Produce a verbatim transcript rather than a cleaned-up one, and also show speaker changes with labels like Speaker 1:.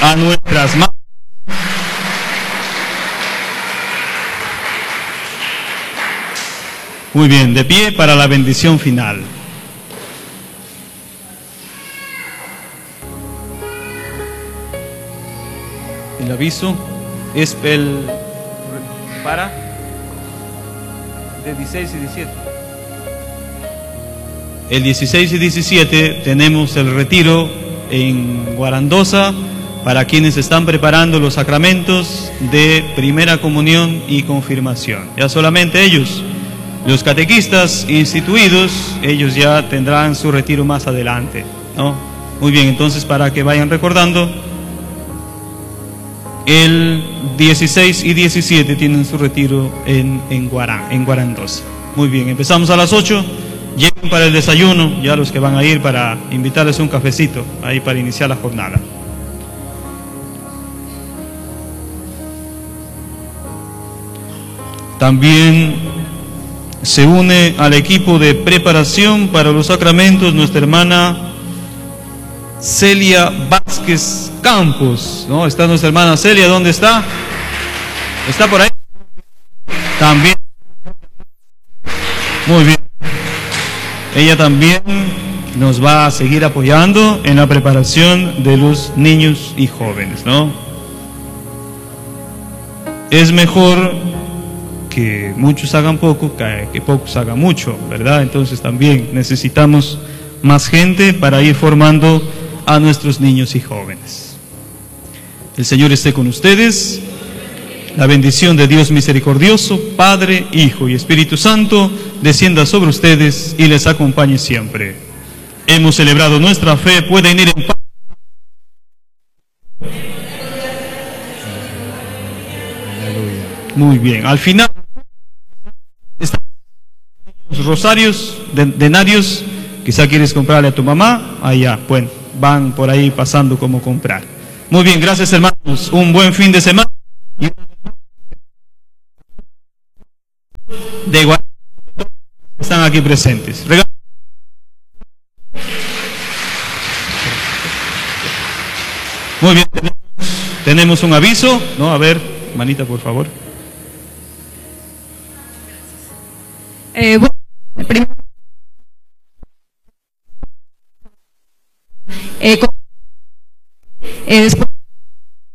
Speaker 1: a nuestras manos. Muy bien, de pie para la bendición final. El aviso es el para de dieciséis y diecisiete. El dieciséis y diecisiete tenemos el retiro en Guarandosa para quienes están preparando los sacramentos de primera comunión y confirmación. Ya solamente ellos, los catequistas instituidos, ellos ya tendrán su retiro más adelante, ¿no? Muy bien, entonces para que vayan recordando, el dieciséis y diecisiete tienen su retiro en, en, Guarán, en Guarandosa. Muy bien, empezamos a las ocho. Lleguen para el desayuno, ya los que van a ir, para invitarles un cafecito ahí para iniciar la jornada. También se une al equipo de preparación para los sacramentos nuestra hermana Celia Vázquez Campos, ¿no? Está nuestra hermana Celia, ¿dónde está? ¿Está por ahí? También. Muy bien. Ella también nos va a seguir apoyando en la preparación de los niños y jóvenes, ¿no? Es mejor que muchos hagan poco, que pocos hagan mucho, ¿verdad? Entonces también necesitamos más gente para ir formando a nuestros niños y jóvenes. El Señor esté con ustedes. La bendición de Dios misericordioso, Padre, Hijo y Espíritu Santo, descienda sobre ustedes y les acompañe siempre. Hemos celebrado nuestra fe, pueden ir en paz. Muy bien, al final están los rosarios, denarios, quizá quieres comprarle a tu mamá, allá, bueno, van por ahí pasando como comprar. Muy bien, gracias hermanos, un buen fin de semana. De igual están aquí presentes. Regalo. Muy bien, tenemos, tenemos un aviso, ¿no? A ver, manita, por favor.
Speaker 2: Eh, bueno, primero, eh, eh, después